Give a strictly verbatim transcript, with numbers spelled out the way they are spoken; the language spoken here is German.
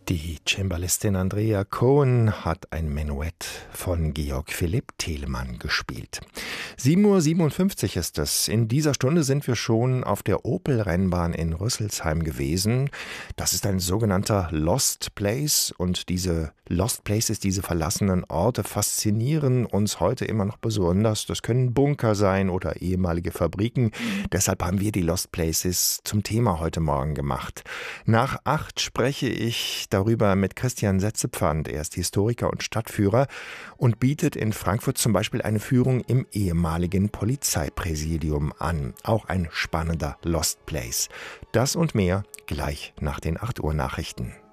Die Cembalistin Andrea Cohen hat ein Menuett von Georg Philipp Telemann gespielt. sieben Uhr siebenundfünfzig ist es. In dieser Stunde sind wir schon auf der Opel-Rennbahn in Rüsselsheim gewesen. Das ist ein sogenannter Lost Place und diese Lost Places, diese verlassenen Orte, faszinieren uns heute immer noch besonders. Das können Bunker sein oder ehemalige Fabriken. Deshalb haben wir die Lost Places zum Thema heute Morgen gemacht. Nach acht spreche ich darüber mit Christian Setzepfand. Er ist Historiker und Stadtführer und bietet in Frankfurt zum Beispiel eine Führung im ehemaligen Polizeipräsidium an. Auch ein spannender Lost Place. Das und mehr gleich nach den acht Uhr Nachrichten.